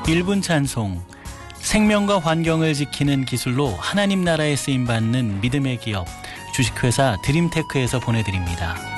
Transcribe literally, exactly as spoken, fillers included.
일 분 찬송. 생명과 환경을 지키는 기술로 하나님 나라에 쓰임받는 믿음의 기업 주식회사 드림테크에서 보내드립니다.